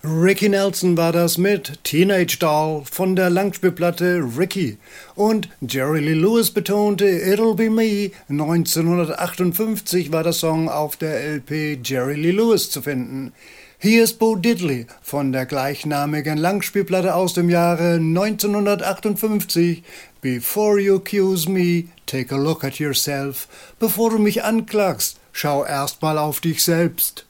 Ricky Nelson war das mit Teenage Doll von der Langspielplatte Ricky. Und Jerry Lee Lewis betonte It'll Be Me. 1958 war der Song auf der LP Jerry Lee Lewis zu finden. Hier ist Bo Diddley von der gleichnamigen Langspielplatte aus dem Jahre 1958. Before you accuse me, take a look at yourself. Bevor du mich anklagst, schau erst mal auf dich selbst.